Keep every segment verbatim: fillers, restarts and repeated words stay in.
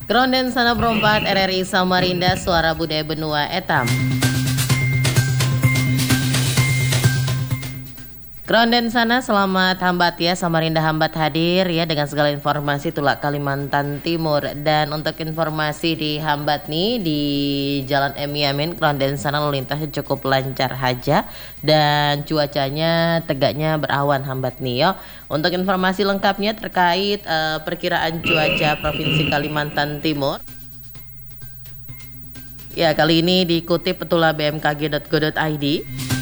Gronden Sana Berempat R R I Samarinda Suara Budaya Benua Etam. Gronden Sana selamat hambat ya, Samarinda hambat hadir ya dengan segala informasi tulak Kalimantan Timur. Dan untuk informasi di hambat nih di Jalan M Yamin Gronden Sana lalu lintasnya cukup lancar haja dan cuacanya tegaknya berawan hambat nih yo. Untuk informasi lengkapnya terkait uh, perkiraan cuaca Provinsi Kalimantan Timur. Ya, kali ini dikutip petula b m k g titik go titik i d.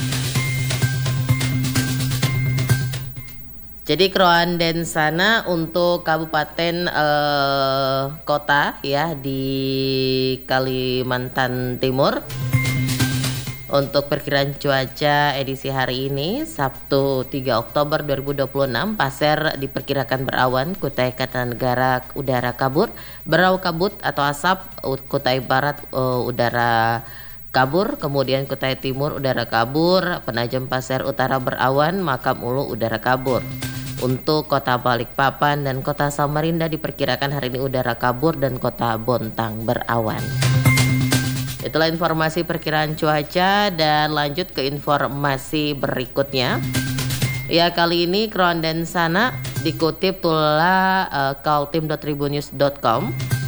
Jadi Gronden Sana untuk kabupaten eh, kota ya di Kalimantan Timur. Untuk perkiraan cuaca edisi hari ini Sabtu tiga Oktober dua ribu dua puluh enam, Pasir diperkirakan berawan, Kutai Kartanegara udara kabut, Berau kabut atau asap, Kutai Barat uh, udara kabur, kemudian Kutai Timur udara kabur, Penajam Pasir Utara berawan, Makam Ulu udara kabur. Untuk kota Balikpapan dan kota Samarinda diperkirakan hari ini udara kabur dan kota Bontang berawan. Itulah informasi perkiraan cuaca dan lanjut ke informasi berikutnya. Ya, kali ini Gronden Sana dikutip tula uh, kaltim dot tribunnews dot com.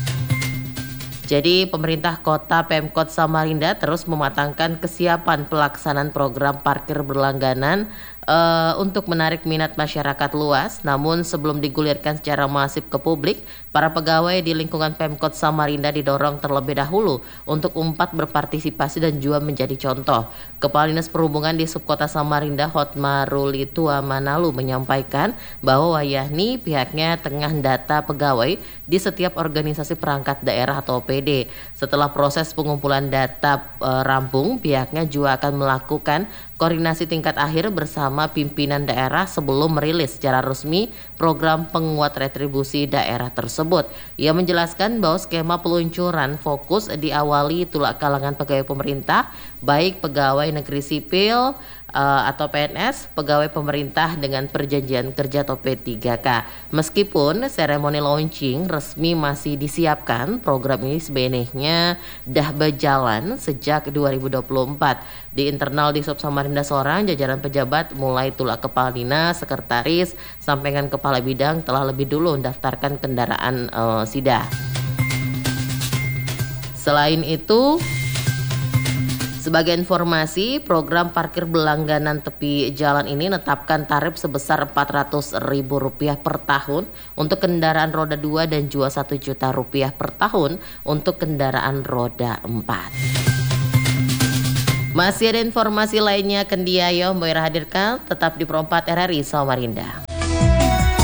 Jadi pemerintah kota Pemkot Samarinda terus mematangkan kesiapan pelaksanaan program parkir berlangganan uh, untuk menarik minat masyarakat luas. Namun sebelum digulirkan secara masif ke publik, para pegawai di lingkungan Pemkot Samarinda didorong terlebih dahulu untuk umpat berpartisipasi dan juga menjadi contoh. Kepala Dinas Perhubungan di Subkota Samarinda Hotmaruli Tua Manalu menyampaikan bahwa wayahni pihaknya tengah data pegawai di setiap organisasi perangkat daerah atau O P D. Setelah proses pengumpulan data e, rampung, pihaknya juga akan melakukan koordinasi tingkat akhir bersama pimpinan daerah sebelum merilis secara resmi program penguat retribusi daerah tersebut. Ia menjelaskan bahwa skema peluncuran fokus diawali tulak kalangan pegawai pemerintah, baik pegawai negeri sipil uh, atau P N S, pegawai pemerintah dengan perjanjian kerja atau P tiga K. Meskipun seremoni launching resmi masih disiapkan, program ini sebenarnya dah berjalan sejak dua ribu dua puluh empat. Di internal di Sub Samarinda seorang jajaran pejabat mulai tulak kepala dinas, sekretaris, sampai dengan kepala bidang telah lebih dulu mendaftarkan kendaraan uh, SIDA. Selain itu, sebagai informasi, program parkir berlangganan tepi jalan ini menetapkan tarif sebesar empat ratus ribu rupiah per tahun untuk kendaraan roda dua dan juga satu juta rupiah per tahun untuk kendaraan roda empat. Masih ada informasi lainnya Kendiayo Mbak hadirkan tetap di Perempat R R I Samarinda.